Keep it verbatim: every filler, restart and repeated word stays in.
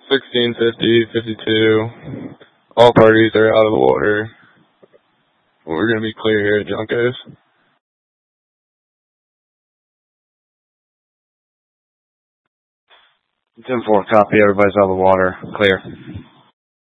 sixteen fifty, fifty-two. All parties are out of the water. We're going to be clear here at Juncos. ten four, copy. Everybody's out of the water. Clear.